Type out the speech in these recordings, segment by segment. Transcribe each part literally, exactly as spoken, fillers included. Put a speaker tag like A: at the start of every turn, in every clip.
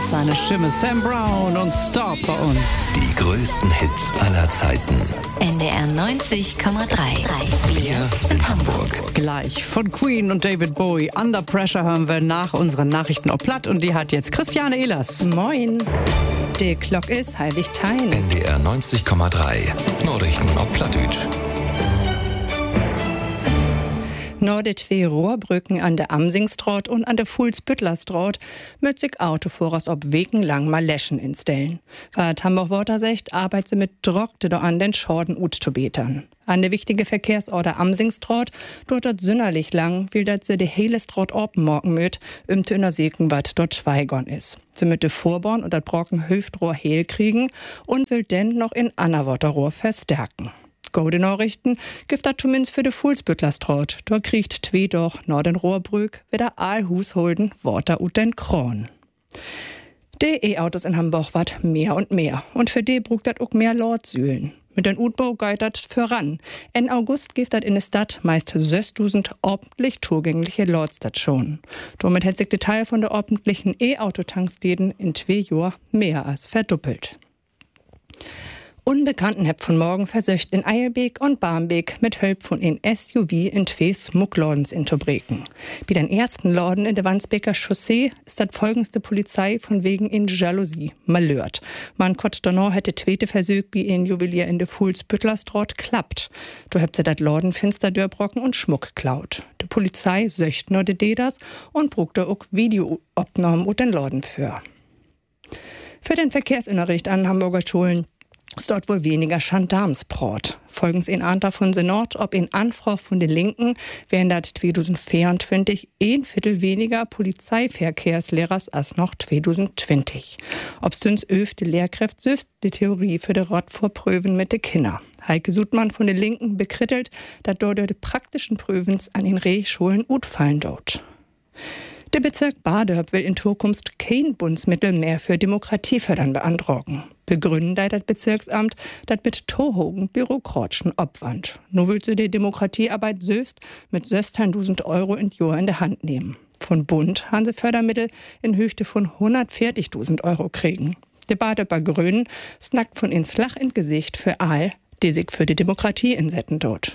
A: ist seine Stimme. Sam Brown und Stop bei uns.
B: Die größten Hits aller Zeiten.
C: N D R neunzig Komma drei. Wir sind Hamburg.
A: Gleich von Queen und David Bowie. Under Pressure hören wir nach unseren Nachrichten auf Platt. Und die hat jetzt Christiane Ehlers.
D: Moin. Die Glock ist halbig tein.
B: N D R neunzig Komma drei. Nachrichten auf Plattdeutsch.
D: Nur die zwei Rohrbrücken an der Amsingstraat und an der Fuhlsbüttlerstraat mit sich Autofahrers ob Wegen lang mal Läschen instellen. Was Hamburg Worter sagt, arbeitet sie mit Drockte da an den Schorden ut zu betern. An der wichtige Verkehrsorte Amsingstraat dort dort sünderlich lang, will dat sie die hele Straat morgen möt, um zu untersuchen, wat dort Schweigon is. Sie mit de Vorborn und dat Brocken Hüftrohr hehl kriegen und will denn noch in Annawoterrohr verstärken. Gute Nachrichten gibt das zumindest für die Fuhlsbüttlerstraat. Da kriegt zwei doch Norden Rohrbrück wieder Aalhus holden, Worter ut den Kron. Die E-Autos in Hamburg wat mehr und mehr. Und für die brugt dat auch mehr Lordsühlen. Mit den Utbau geht dat voran. In August gibt dat in der Stadt meist sechstausend ordentlich zugängliche Lordstationen. Damit hat sich der Teil von der ordentlichen E-Auto-Tanksteden in zwei Jahren mehr als verdoppelt. Unbekannten heb von morgen versöcht in Eilbeek und Barmbek mit Hilfe von ein S U V in zwei Smuggladens in Tobreken. Bei den ersten Laden in der Wandsbeker Chaussee ist das folgendste Polizei von wegen in Jalousie malört. Man konnte danach hätte zweite Versuch bei ein Juwelier in der Fuhlsbüttlerstraat klappt. Du habt sie dat Laden finster Dörbrocken und Schmuck klaut. Die Polizei söcht nur de Dedas und brugte auch Videoaufnahmen und den Laden für. Für den Verkehrsunterricht an Hamburger Schulen ist dort wohl weniger Gendarmsbrot. Folgens in Antrag von Senat, ob in Anfrage von den Linken wären das zwanzig vierundzwanzig ein Viertel weniger Polizeiverkehrslehrers als noch zwanzig zwanzig. Ob's uns öfte Lehrkräfte süft die Theorie für die Rott vor Prüfen mit den Kindern. Heike Sudmann von den Linken bekrittelt, dass dort die praktischen Prüfen an den Rehschulen utfallen dort. Der Bezirk Badehöp will in Zukunft kein Bundsmittel mehr für Demokratiefördern beantragen. Begründen da das Bezirksamt, das mit tohogen bürokratischen Aufwand. Nur will sie die Demokratiearbeit selbst mit sechzehntausend Euro in Jahr in der Hand nehmen. Von Bund haben sie Fördermittel in Höchste von hundertvierzigtausend Euro kriegen. Die Badehöper Grünen snackt von ins Lach in Gesicht für all, die sich für die Demokratie insetzen dort.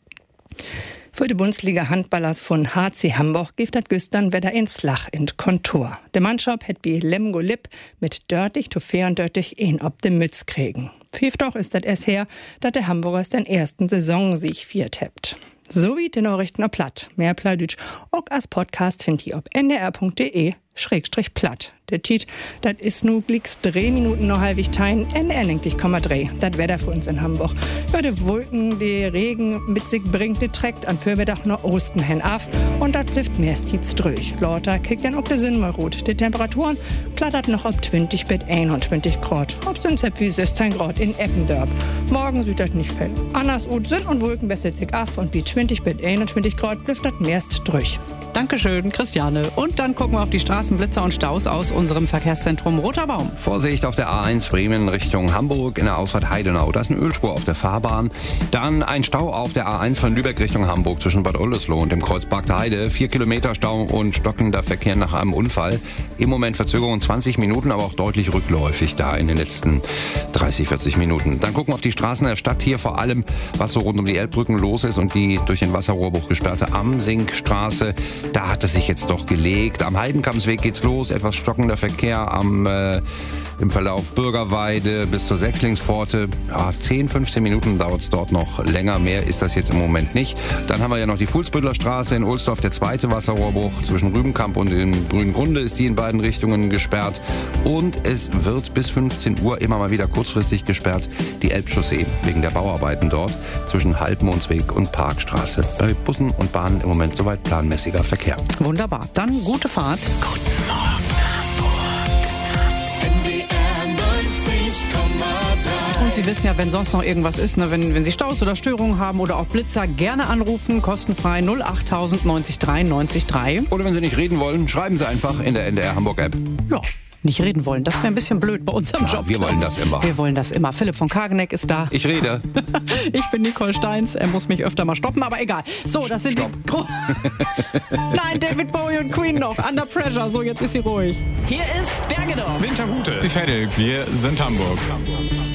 D: Für die Bundesliga-Handballers von H C Hamburg gibt das gestern wieder ins Lach in Kontur. Der Mannschaft hat bei Lemgo Lipp mit dörtig zu vierundörtig ein ob dem Mütz kriegen. Pfiff doch ist das erst her, dass der Hamburgers den ersten Saisonsieg viert hebt. So wie die Nachrichten auf Platt. Mehr Plattdeutsch auch als Podcast findet ihr auf n d r punkt d e schrägstrich platt. Der Tiet, das ist nu glicks drei Minuten noch halbig tein, N D R neunzig Komma drei. Das Wetter für uns in Hamburg. Ja, die Wolken, die Regen mit sich bringt, die trägt an Vormittag nach Osten hin af und das trifft meistens durch. Lauter kickt dann ob der Sinn mal gut. Die Temperaturen klattert noch ob zwanzig bis einundzwanzig Grad. Ob sind es wie sechzehn Grad in Eppendorf. Morgen sieht das nicht viel. Anders ut Sinn und Wolken bessert sich af und wie zwanzig bis einundzwanzig Grad blüfft das meist durch.
A: Dankeschön, Christiane. Und dann gucken wir auf die Straßenblitzer und Staus aus unserem Verkehrszentrum Roter Baum.
E: Vorsicht auf der A eins Bremen Richtung Hamburg in der Ausfahrt Heidenau. Da ist eine Ölspur auf der Fahrbahn. Dann ein Stau auf der A eins von Lübeck Richtung Hamburg zwischen Bad Oldesloe und dem Kreuz Bagda Heide. Vier Kilometer Stau und stockender Verkehr nach einem Unfall. Im Moment Verzögerung zwanzig Minuten, aber auch deutlich rückläufig da in den letzten dreißig, vierzig Minuten. Dann gucken wir auf die Straßen der Stadt. Hier vor allem, was so rund um die Elbbrücken los ist und die durch den Wasserrohrbruch gesperrte Amsingstraße. Da hat es sich jetzt doch gelegt. Am Heidenkampsweg geht's los. Etwas stockender Verkehr am, äh, im Verlauf Bürgerweide bis zur Sechslingspforte. Ja, zehn, fünfzehn Minuten dauert es dort noch länger. Mehr ist das jetzt im Moment nicht. Dann haben wir ja noch die Fuhlsbüttlerstraße in Ohlsdorf. Der zweite Wasserrohrbruch zwischen Rübenkamp und dem Grüngrunde ist die in beiden Richtungen gesperrt. Und es wird bis fünfzehn Uhr immer mal wieder kurzfristig gesperrt. Die Elbchaussee wegen der Bauarbeiten dort zwischen Halbmondsweg und Parkstraße. Bei Bussen und Bahnen im Moment soweit planmäßiger Verkehr.
A: Wunderbar. Dann gute Fahrt.
B: Guten Morgen, Hamburg. N D R neunzig Komma drei.
A: Und Sie wissen ja, wenn sonst noch irgendwas ist, ne, wenn, wenn Sie Staus oder Störungen haben oder auch Blitzer, gerne anrufen, kostenfrei null acht tausend neunzig drei neunzig drei.
E: Oder wenn Sie nicht reden wollen, schreiben Sie einfach in der N D R Hamburg App.
A: Ja. nicht reden wollen. Das wäre ein bisschen blöd bei unserem
E: Ja,
A: Job.
E: wir wollen das immer.
A: Wir wollen das immer. Philipp von Kageneck ist da.
E: Ich rede.
A: Ich bin Nicole Steins. Er muss mich öfter mal stoppen, aber egal. So, das sind
E: Stopp.
A: die... Gro Nein, David Bowie und Queen noch. Under Pressure. So, jetzt ist sie ruhig. Hier ist Bergedorf.
F: Winterhude. Die Fädel, wir sind Hamburg.